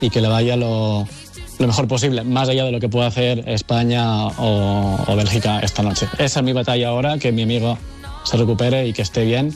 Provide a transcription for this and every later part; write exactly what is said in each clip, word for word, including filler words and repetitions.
y que le vaya lo, lo mejor posible, más allá de lo que pueda hacer España o, o Bélgica esta noche. Esa es mi batalla ahora, que mi amigo se recupere y que esté bien.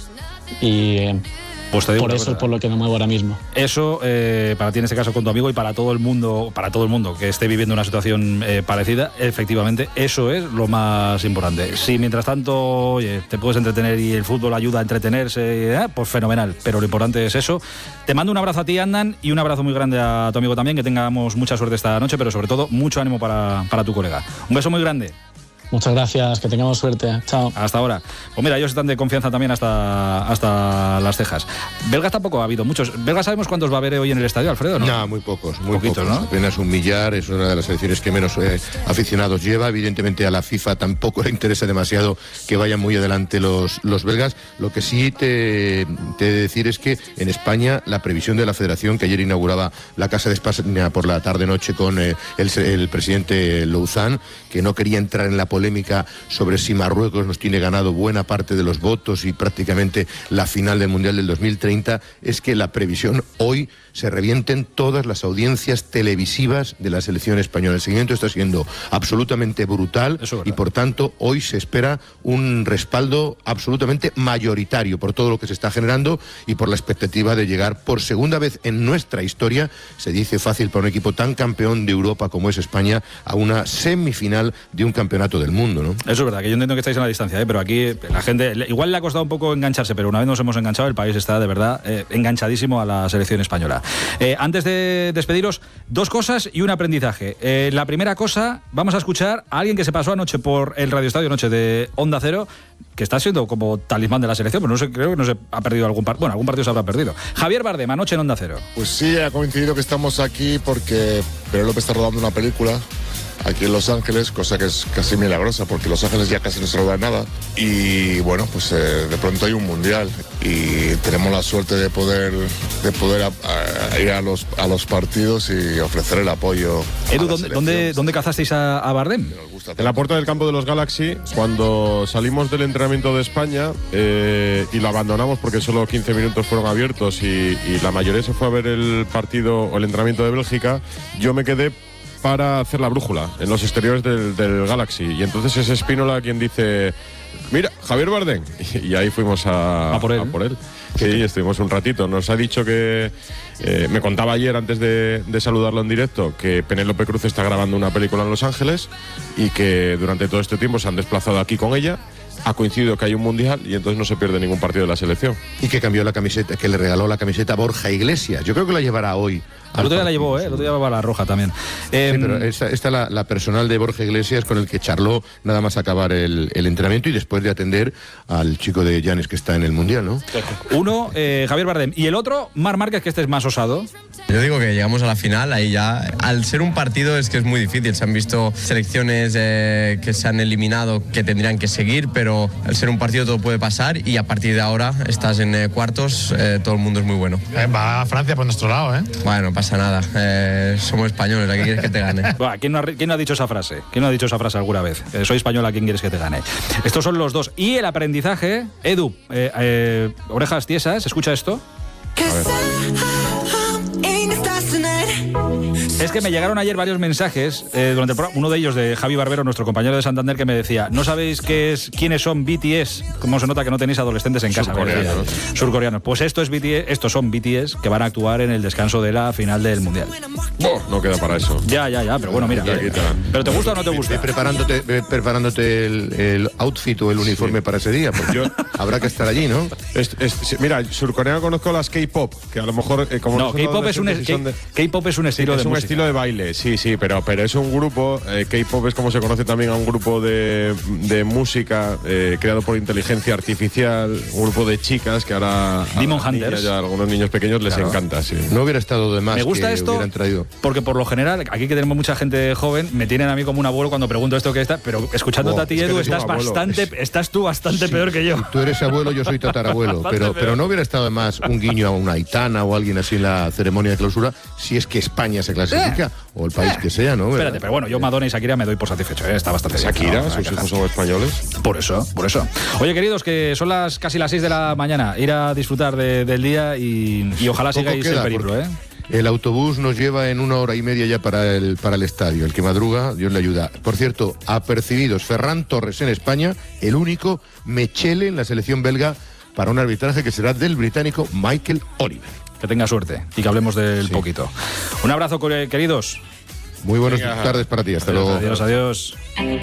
Y pues te digo por eso cosa, es por lo que me muevo ahora mismo. Eso, eh, para ti en este caso con tu amigo y para todo el mundo, para todo el mundo que esté viviendo una situación eh, parecida, efectivamente, eso es lo más importante. Si mientras tanto, oye, te puedes entretener y el fútbol ayuda a entretenerse, eh, pues fenomenal. Pero lo importante es eso. Te mando un abrazo a ti, Adnan, y un abrazo muy grande a tu amigo también, que tengamos mucha suerte esta noche, pero sobre todo mucho ánimo para, para tu colega. Un beso muy grande. Muchas gracias, que tengamos suerte. Chao. Hasta ahora. Pues mira, ellos están de confianza también hasta, hasta las cejas. Belgas tampoco ha habido muchos. Belgas sabemos cuántos va a haber hoy en el estadio, Alfredo, ¿no? No, muy pocos, muy Poquitos, pocos. ¿no? Apenas un millar, es una de las selecciones que menos eh, aficionados lleva. Evidentemente a la FIFA tampoco le interesa demasiado que vayan muy adelante los, los belgas. Lo que sí te, te he de decir es que en España la previsión de la Federación, que ayer inauguraba la Casa de España por la tarde-noche con eh, el, el presidente Louzán, que no quería entrar en la polémica sobre si Marruecos nos tiene ganado buena parte de los votos y prácticamente la final del Mundial del dos mil treinta, es que la previsión hoy se revienten todas las audiencias televisivas de la selección española. El seguimiento está siendo absolutamente brutal y por tanto hoy se espera un respaldo absolutamente mayoritario por todo lo que se está generando y por la expectativa de llegar por segunda vez en nuestra historia, se dice fácil para un equipo tan campeón de Europa como es España, a una semifinal de un campeonato del mundo, ¿no? Eso es verdad, que yo entiendo que estáis en la distancia, ¿eh? Pero aquí la gente, igual le ha costado un poco engancharse, pero una vez nos hemos enganchado, el país está de verdad eh, enganchadísimo a la selección española. Eh, antes de despediros, dos cosas y un aprendizaje. Eh, la primera cosa, vamos a escuchar a alguien que se pasó anoche por el Radio Estadio Noche de Onda Cero, que está siendo como talismán de la selección, pero no sé, creo que no se ha perdido algún partido, bueno, algún partido se habrá perdido. Javier Bardem, anoche en Onda Cero. Pues sí, ha coincidido que estamos aquí porque Pedro López está rodando una película aquí en Los Ángeles, cosa que es casi milagrosa porque Los Ángeles ya casi no se roda nada y bueno, pues eh, de pronto hay un mundial y tenemos la suerte de poder de poder a, a ir a los a los partidos y ofrecer el apoyo. Edu, ¿dónde, ¿dónde, ¿dónde cazasteis a, a Bardem? En la puerta del campo de los Galaxy, cuando salimos del entrenamiento de España eh, y lo abandonamos porque solo quince minutos fueron abiertos y, y la mayoría se fue a ver el partido o el entrenamiento de Bélgica, yo me quedé para hacer la brújula en los exteriores del, del Galaxy y entonces es Espínola quien dice: mira, Javier Bardem, y, y ahí fuimos a, a por él, a por él. Sí, estuvimos un ratito. Nos ha dicho que eh, me contaba ayer antes de, de saludarlo en directo que Penélope Cruz está grabando una película en Los Ángeles y que durante todo este tiempo se han desplazado aquí con ella. Ha coincidido que hay un mundial y entonces no se pierde ningún partido de la selección. Y que cambió la camiseta, que le regaló la camiseta a Borja Iglesias. Yo creo que la llevará hoy. El otro día la llevó, ¿eh? El otro día llevaba la roja también. Eh, sí, pero esta, esta es la, la personal de Borja Iglesias con el que charló nada más acabar el, el entrenamiento y después de atender al chico de Llanes que está en el mundial, ¿no? Uno, eh, Javier Bardem. Y el otro, Marc Márquez, que este es más osado. Yo digo que llegamos a la final, ahí ya. Al ser un partido es que es muy difícil. Se han visto selecciones eh, que se han eliminado que tendrían que seguir, pero al ser un partido todo puede pasar y a partir de ahora estás en eh, cuartos, eh, todo el mundo es muy bueno. Eh, va a Francia por nuestro lado, ¿eh? Bueno, no pasa nada. Eh, somos españoles, ¿a qué quieres que te gane? Bueno, ¿quién, no ha, ¿Quién no ha dicho esa frase? ¿Quién no ha dicho esa frase alguna vez? Eh, soy español, ¿a quién quieres que te gane? Estos son los dos. Y el aprendizaje, Edu, eh, eh, orejas tiesas, ¿escucha esto? A ver. Es que me llegaron ayer varios mensajes eh, durante el programa, uno de ellos de Javi Barbero, nuestro compañero de Santander, que me decía: ¿no sabéis qué es, quiénes son B T S? ¿Cómo se nota que no tenéis adolescentes en casa? Surcoreanos. Surcoreanos. Pues esto es B T S, estos son B T S que van a actuar en el descanso de la final del Mundial. Oh, no queda para eso. Ya, ya, ya, pero bueno, mira. Eh, ¿Pero te gusta o no te gusta? Ve preparándote, ve preparándote el, el outfit o el uniforme sí. para ese día, porque yo, habrá que estar allí, ¿no? Es, es, mira, surcoreano conozco las K-pop, que a lo mejor... Eh, como no, K-pop es, un, es, de... es un estilo es de un música. estilo de baile, sí, sí, pero, pero es un grupo, eh, K-pop es como se conoce también a un grupo de, de música eh, creado por inteligencia artificial, un grupo de chicas que ahora Demon a, Hunters. Y a algunos niños pequeños les claro. encanta, sí. No hubiera estado de más. Me gusta que esto hubieran traído. Porque por lo general, aquí que tenemos mucha gente joven, me tienen a mí como un abuelo cuando pregunto esto que está, pero escuchándote oh, a ti, Edu, es estás bastante, es... estás tú bastante sí, peor que yo. Tú eres abuelo, yo soy tatarabuelo, pero, pero no hubiera estado de más un guiño a una Aitana o alguien así en la ceremonia de clausura, si es que España se clasifica, eh, o el país eh. que sea, ¿no? Espérate, pero bueno, yo Madonna y Shakira me doy por satisfecho, ¿eh? Está bastante bien. Shakira, no, sus hijos son españoles. Por eso, por eso. Oye, queridos, que son las casi las seis de la mañana, ir a disfrutar de, del día y, y ojalá Poco sigáis queda, el periplo, ¿eh? El autobús nos lleva en una hora y media ya para el, para el estadio. El que madruga, Dios le ayuda. Por cierto, apercibidos Ferran Torres en España, el único Mechele en la selección belga para un arbitraje que será del británico Michael Oliver. Que tenga suerte y que hablemos del sí. poquito. Un abrazo, queridos. Muy buenas Venga. tardes para ti. Hasta adiós, luego. Adiós, adiós.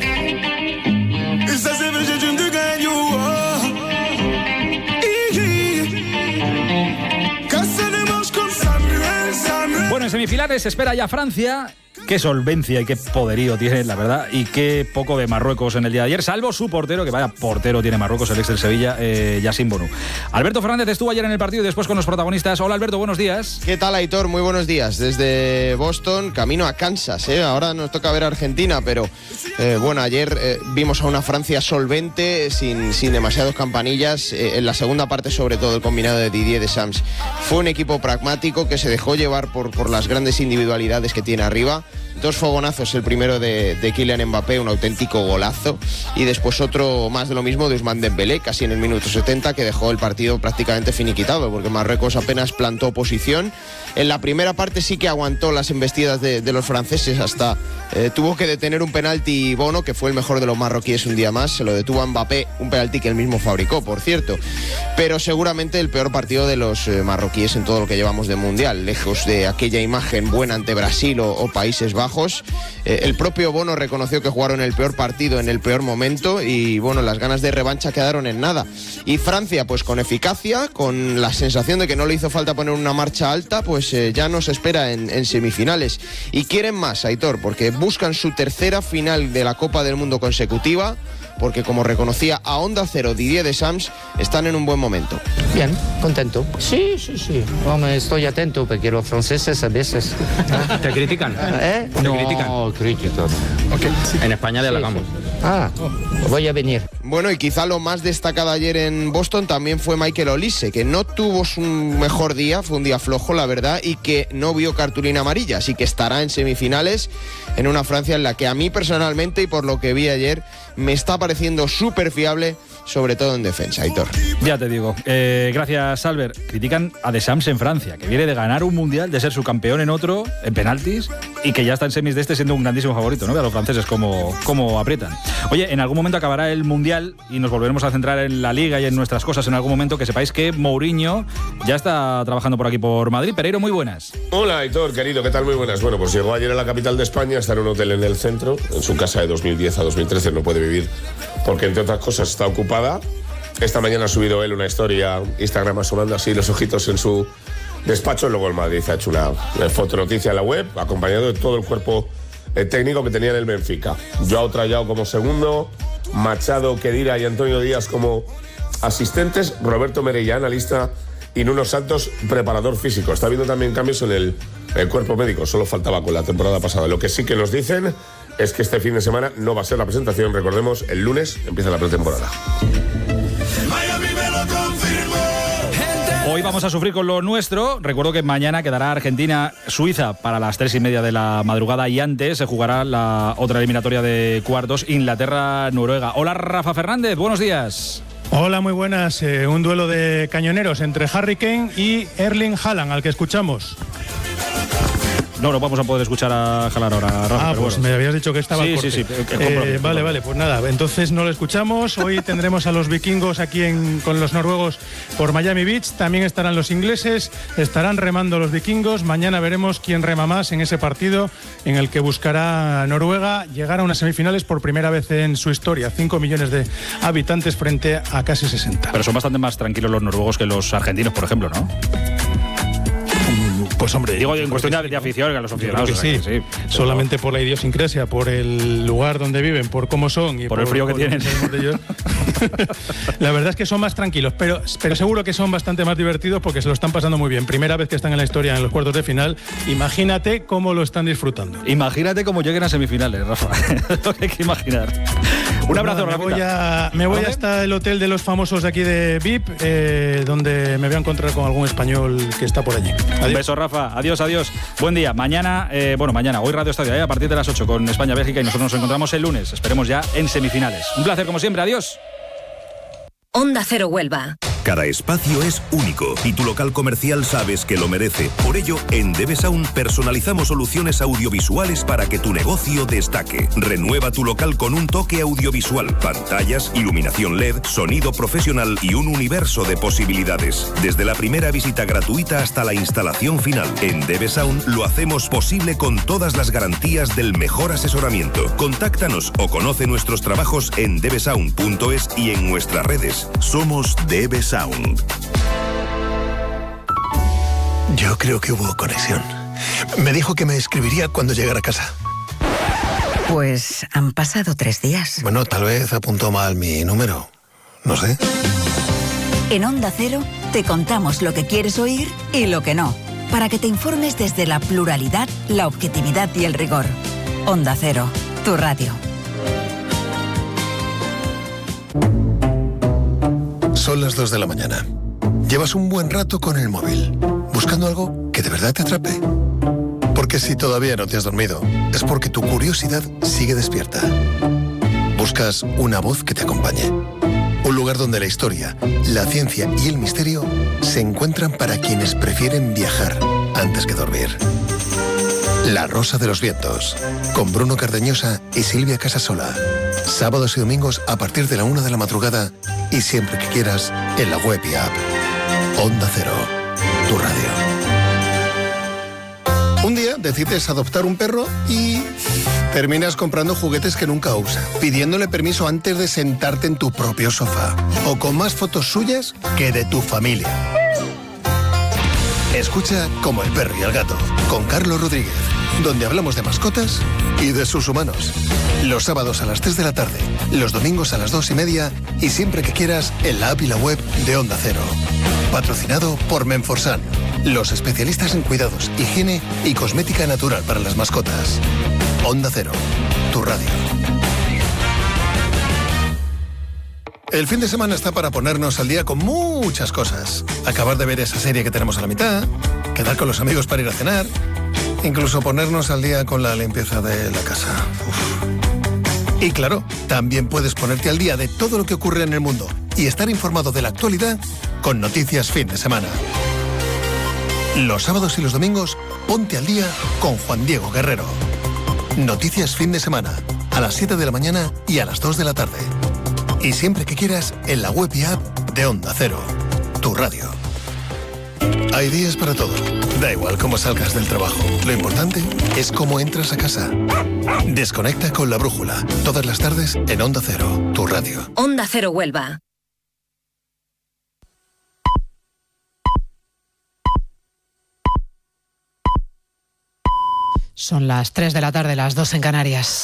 Bueno, en semifinales se espera ya Francia. Qué solvencia y qué poderío tiene, la verdad, y qué poco de Marruecos en el día de ayer, salvo su portero, que vaya portero tiene Marruecos, el ex del Sevilla, eh, Yassine Bonu. Alberto Fernández estuvo ayer en el partido y después con los protagonistas. Hola, Alberto, buenos días. ¿Qué tal, Aitor? Muy buenos días. Desde Boston, camino a Kansas, ¿eh? Ahora nos toca ver a Argentina, pero eh, bueno, ayer eh, vimos a una Francia solvente, sin, sin demasiados campanillas, eh, en la segunda parte sobre todo el combinado de Didier Deschamps. Fue un equipo pragmático que se dejó llevar por, por las grandes individualidades que tiene arriba. Dos fogonazos, el primero de, de Kylian Mbappé, un auténtico golazo, y después otro más de lo mismo de Ousmane Dembélé, casi en el minuto setenta, que dejó el partido prácticamente finiquitado, porque Marruecos apenas plantó posición. En la primera parte sí que aguantó las embestidas de, de los franceses, hasta eh, tuvo que detener un penalti Bono, que fue el mejor de los marroquíes un día más, se lo detuvo a Mbappé, un penalti que él mismo fabricó, por cierto, pero seguramente el peor partido de los eh, marroquíes en todo lo que llevamos de Mundial, lejos de aquella imagen buena ante Brasil o, o Países Bajos. Eh, el propio Bono reconoció que jugaron el peor partido en el peor momento y bueno, las ganas de revancha quedaron en nada. Y Francia, pues con eficacia, con la sensación de que no le hizo falta poner una marcha alta, pues eh, ya nos espera en, en semifinales. Y quieren más, Aitor, porque buscan su tercera final de la Copa del Mundo consecutiva, porque como reconocía a Onda Cero Didier Deschamps, están en un buen momento. Bien, contento. Sí, sí, sí. Hombre, estoy atento porque los franceses a veces... ¿Te critican? ¿Eh? ¿Te no, critican? críticos. Okay. Sí. En España le halagamos. Sí, sí. Ah, voy a venir. Bueno, y quizá lo más destacado ayer en Boston también fue Michael Olise, que no tuvo su mejor día, fue un día flojo, la verdad, y que no vio cartulina amarilla, así que estará en semifinales en una Francia en la que a mí personalmente, y por lo que vi ayer, me está pareciendo súper fiable, sobre todo en defensa, Aitor. Ya te digo. Eh, gracias, Albert. Critican a Deschamps en Francia, que viene de ganar un mundial, de ser su campeón en otro, en penaltis, y que ya está en semis de este siendo un grandísimo favorito, ¿no? Ve a los franceses cómo, cómo aprietan. Oye, en algún momento acabará el mundial y nos volveremos a centrar en la Liga y en nuestras cosas en algún momento, que sepáis que Mourinho ya está trabajando por aquí, por Madrid. Pereiro, muy buenas. Hola, Aitor, querido, ¿qué tal? Muy buenas. Bueno, pues llegó ayer a la capital de España, está en un hotel en el centro, en su casa de dos mil diez a dos mil trece, no puede vivir porque, entre otras cosas, está ocupada. Esta mañana ha subido él una historia, Instagram asomando así los ojitos en su despacho. Luego el Madrid ha hecho una fotonoticia en la web, acompañado de todo el cuerpo eh, técnico que tenía en el Benfica. Joao Trallao como segundo, Machado, Khedira y Antonio Díaz como asistentes, Roberto Merella, analista, y Nuno Santos, preparador físico. Está habiendo también cambios en el, el cuerpo médico, solo faltaba con la temporada pasada. Lo que sí que nos dicen es que este fin de semana no va a ser la presentación. Recordemos, el lunes empieza la pretemporada. Hoy vamos a sufrir con lo nuestro. Recuerdo que mañana quedará Argentina-Suiza para las tres y media de la madrugada, y antes se jugará la otra eliminatoria de cuartos, Inglaterra-Noruega. Hola, Rafa Fernández, buenos días. Hola, muy buenas. Eh, un duelo de cañoneros entre Harry Kane y Erling Haaland, al que escuchamos. No, no vamos a poder escuchar a Haaland ahora, Rafa. Ah, pues bueno, me habías dicho que estaba sí, corte. sí, sí, sí. Eh, vale, vale, pues nada, entonces no lo escuchamos. Hoy tendremos a los vikingos aquí en, con los noruegos por Miami Beach. También estarán los ingleses, estarán remando los vikingos. Mañana veremos quién rema más en ese partido en el que buscará Noruega llegar a unas semifinales por primera vez en su historia. Cinco millones de habitantes frente a casi sesenta. Pero son bastante más tranquilos los noruegos que los argentinos, por ejemplo, ¿no? Pues hombre, digo en cuestión de, de afición, que los aficionados, que sí, sí, solamente por la idiosincrasia, por el lugar donde viven, por cómo son y por, por el frío que tienen. La verdad es que son más tranquilos, pero, pero seguro que son bastante más divertidos porque se lo están pasando muy bien. Primera vez que están en la historia en los cuartos de final. Imagínate cómo lo están disfrutando. Imagínate cómo lleguen a semifinales, Rafa. Lo que hay que imaginar. Un Pues abrazo, nada, Rafa. Me voy, a, me voy hasta el hotel de los famosos de aquí de V I P, eh, donde me voy a encontrar con algún español que está por allí. Adiós. Un beso, Rafa. Adiós, adiós. Buen día. Mañana, eh, bueno, mañana, hoy Radio Estadio, eh, a partir de las ocho con España-Bélgica, y nosotros nos encontramos el lunes. Esperemos ya en semifinales. Un placer, como siempre. Adiós. Onda Cero Huelva. Cada espacio es único y tu local comercial sabes que lo merece. Por ello, en D B Sound personalizamos soluciones audiovisuales para que tu negocio destaque. Renueva tu local con un toque audiovisual, pantallas, iluminación L E D, sonido profesional y un universo de posibilidades. Desde la primera visita gratuita hasta la instalación final. En D B Sound lo hacemos posible con todas las garantías del mejor asesoramiento. Contáctanos o conoce nuestros trabajos en d b sound punto es y en nuestras redes. Somos D B Sound. Yo creo que hubo conexión. Me dijo que me escribiría cuando llegara a casa. Pues han pasado tres días. Bueno, tal vez apuntó mal mi número. No sé. En Onda Cero te contamos lo que quieres oír y lo que no, para que te informes desde la pluralidad, la objetividad y el rigor. Onda Cero, tu radio. Son las dos de la mañana. Llevas un buen rato con el móvil, buscando algo que de verdad te atrape. Porque si todavía no te has dormido, es porque tu curiosidad sigue despierta. Buscas una voz que te acompañe. Un lugar donde la historia, la ciencia y el misterio se encuentran para quienes prefieren viajar antes que dormir. La Rosa de los Vientos, con Bruno Cardeñosa y Silvia Casasola. Sábados y domingos a partir de la una de la madrugada y siempre que quieras en la web y app. Onda Cero, tu radio. Un día decides adoptar un perro y terminas comprando juguetes que nunca usa, pidiéndole permiso antes de sentarte en tu propio sofá o con más fotos suyas que de tu familia. Escucha Como el perro y el gato, con Carlos Rodríguez, donde hablamos de mascotas y de sus humanos. Los sábados a las tres de la tarde, los domingos a las dos y media y siempre que quieras en la app y la web de Onda Cero. Patrocinado por Menforsan, los especialistas en cuidados, higiene y cosmética natural para las mascotas. Onda Cero, tu radio. El fin de semana está para ponernos al día con muchas cosas. Acabar de ver esa serie que tenemos a la mitad, quedar con los amigos para ir a cenar, incluso ponernos al día con la limpieza de la casa. Uf. Y claro, también puedes ponerte al día de todo lo que ocurre en el mundo y estar informado de la actualidad con Noticias Fin de Semana. Los sábados y los domingos, ponte al día con Juan Diego Guerrero. Noticias Fin de Semana, a las siete de la mañana y a las dos de la tarde. Y siempre que quieras, en la web y app de Onda Cero, tu radio. Hay días para todo. Da igual cómo salgas del trabajo. Lo importante es cómo entras a casa. Desconecta con la brújula. Todas las tardes en Onda Cero, tu radio. Onda Cero Huelva. Son las tres de la tarde, las dos en Canarias.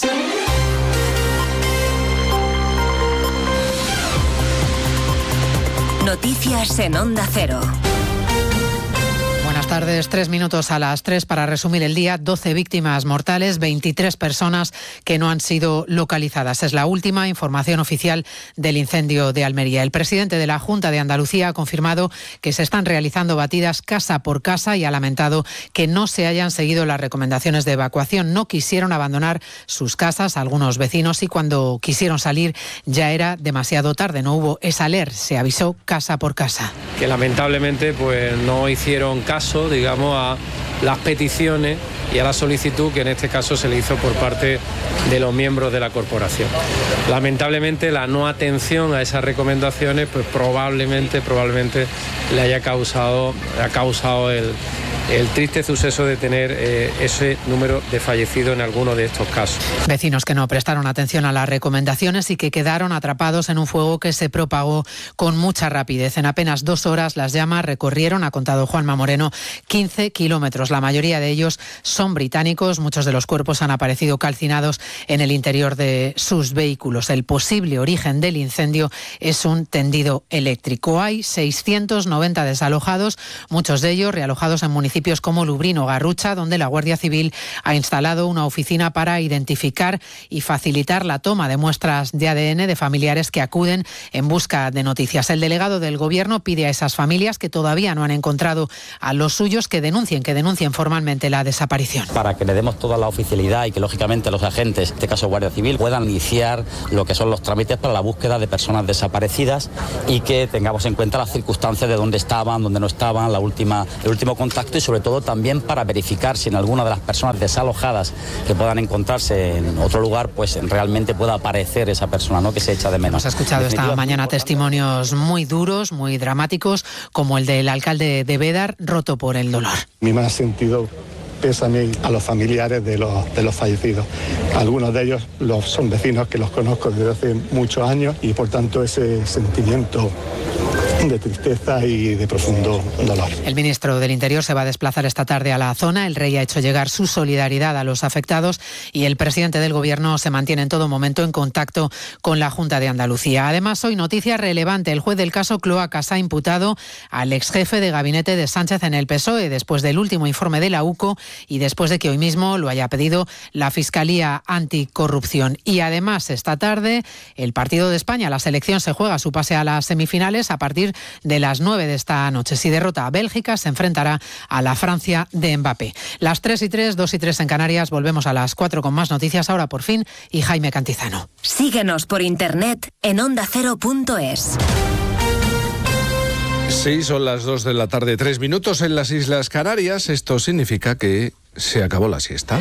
Noticias en Onda Cero. Buenas tardes, tres minutos a las tres para resumir el día. doce víctimas mortales, veintitrés personas que no han sido localizadas. Es la última información oficial del incendio de Almería. El presidente de la Junta de Andalucía ha confirmado que se están realizando batidas casa por casa y ha lamentado que no se hayan seguido las recomendaciones de evacuación. No quisieron abandonar sus casas algunos vecinos y cuando quisieron salir ya era demasiado tarde. No hubo esa alerta, se avisó casa por casa. Que lamentablemente pues no hicieron caso, digamos, a las peticiones y a la solicitud que en este caso se le hizo por parte de los miembros de la corporación. Lamentablemente la no atención a esas recomendaciones pues probablemente, probablemente le haya causado, ha causado el, el triste suceso de tener eh, ese número de fallecidos en alguno de estos casos. Vecinos que no prestaron atención a las recomendaciones y que quedaron atrapados en un fuego que se propagó con mucha rapidez. En apenas dos horas las llamas recorrieron, ha contado Juanma Moreno, quince kilómetros. La mayoría de ellos son británicos. Muchos de los cuerpos han aparecido calcinados en el interior de sus vehículos. El posible origen del incendio es un tendido eléctrico. Hay seiscientos noventa desalojados, muchos de ellos realojados en municipios municipios como Lubrino o Garrucha, donde la Guardia Civil ha instalado una oficina para identificar y facilitar la toma de muestras de A D N de familiares que acuden en busca de noticias. El delegado del Gobierno pide a esas familias que todavía no han encontrado a los suyos que denuncien, que denuncien formalmente la desaparición. Para que le demos toda la oficialidad y que lógicamente los agentes, en este caso Guardia Civil, puedan iniciar lo que son los trámites para la búsqueda de personas desaparecidas y que tengamos en cuenta las circunstancias de dónde estaban, dónde no estaban, la última, el último contacto y sobre todo también para verificar si en alguna de las personas desalojadas que puedan encontrarse en otro lugar, pues realmente pueda aparecer esa persona, ¿no?, que se echa de menos. Hemos escuchado esta mañana testimonios muy duros, muy dramáticos, como el del alcalde de Bédar, roto por el dolor. Mi más sentido pésame a los familiares de los, de los fallecidos. Algunos de ellos los, son vecinos que los conozco desde hace muchos años y por tanto ese sentimiento de tristeza y de profundo dolor. El ministro del Interior se va a desplazar esta tarde a la zona. El rey ha hecho llegar su solidaridad a los afectados y el presidente del Gobierno se mantiene en todo momento en contacto con la Junta de Andalucía. Además, hoy noticia relevante. El juez del caso Cloacas ha imputado al exjefe de gabinete de Sánchez en el P S O E después del último informe de la U C O y después de que hoy mismo lo haya pedido la Fiscalía Anticorrupción. Y además, esta tarde, el partido de España, la selección, se juega su pase a las semifinales a partir de las nueve de esta noche. Si derrota a Bélgica, se enfrentará a la Francia de Mbappé. Las tres y tres, dos y tres en Canarias. Volvemos a las cuatro con más noticias. Ahora por fin, y Jaime Cantizano. Síguenos por internet en onda cero punto es. Sí, son las dos de la tarde, tres minutos en las Islas Canarias. Esto significa que se acabó la siesta.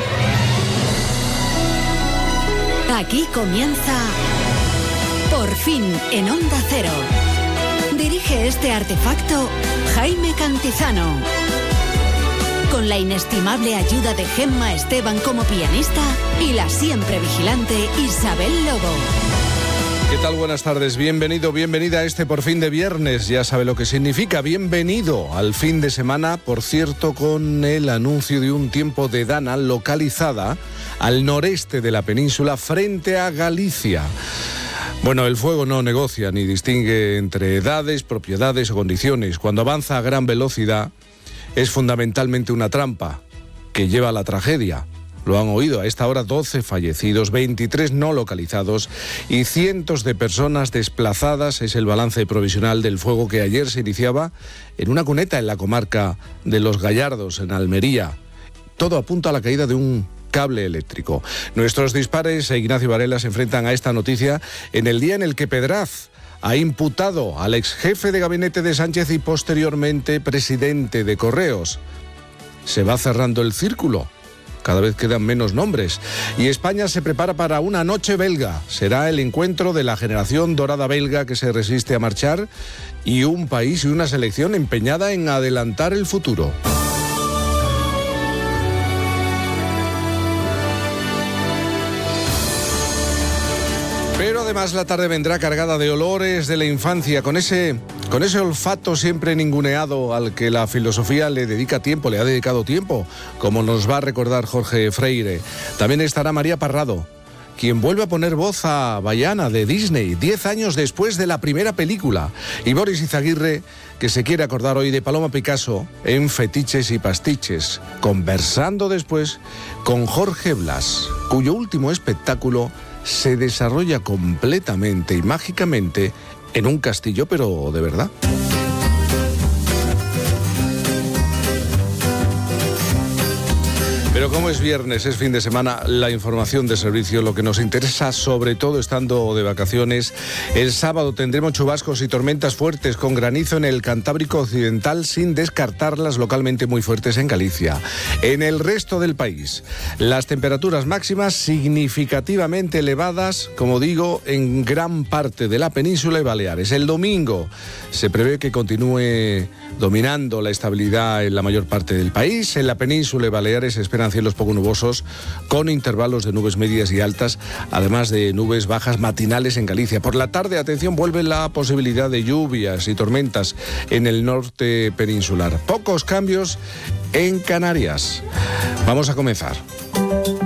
Aquí comienza Por fin en Onda Cero. Dirige este artefacto Jaime Cantizano. Con la inestimable ayuda de Gemma Esteban como pianista y la siempre vigilante Isabel Lobo. ¿Qué tal? Buenas tardes. Bienvenido, bienvenida a este Por fin de viernes. Ya sabe lo que significa. Bienvenido al fin de semana, por cierto, con el anuncio de un tiempo de dana localizada al noreste de la península frente a Galicia. Bueno, el fuego no negocia ni distingue entre edades, propiedades o condiciones. Cuando avanza a gran velocidad es fundamentalmente una trampa que lleva a la tragedia. Lo han oído, a esta hora doce fallecidos, veintitrés no localizados y cientos de personas desplazadas. Es el balance provisional del fuego que ayer se iniciaba en una cuneta en la comarca de Los Gallardos, en Almería. Todo apunta a la caída de un cable eléctrico. Nuestros dispares e Ignacio Varela se enfrentan a esta noticia en el día en el que Pedraz ha imputado al ex jefe de gabinete de Sánchez y posteriormente presidente de Correos. Se va cerrando el círculo. Cada vez quedan menos nombres. Y España se prepara para una noche belga. Será el encuentro de la generación dorada belga que se resiste a marchar y un país y una selección empeñada en adelantar el futuro. Pero además la tarde vendrá cargada de olores de la infancia, con ese, con ese olfato siempre ninguneado al que la filosofía le dedica tiempo, le ha dedicado tiempo, como nos va a recordar Jorge Freire. También estará María Parrado, quien vuelve a poner voz a Vaiana de Disney, diez años después de la primera película. Y Boris Izaguirre, que se quiere acordar hoy de Paloma Picasso en Fetiches y Pastiches, conversando después con Jorge Blas, cuyo último espectáculo se desarrolla completamente y mágicamente en un castillo, pero de verdad. Pero como es viernes, es fin de semana, la información de servicio, lo que nos interesa, sobre todo estando de vacaciones. El sábado tendremos chubascos y tormentas fuertes con granizo en el Cantábrico Occidental, sin descartarlas localmente muy fuertes en Galicia. En el resto del país, las temperaturas máximas significativamente elevadas, como digo, en gran parte de la península y Baleares. El domingo se prevé que continúe dominando la estabilidad en la mayor parte del país. En la península y Baleares se esperan cielos poco nubosos con intervalos de nubes medias y altas, además de nubes bajas matinales en Galicia. Por la tarde, atención, vuelve la posibilidad de lluvias y tormentas en el norte peninsular. Pocos cambios en Canarias. Vamos a comenzar.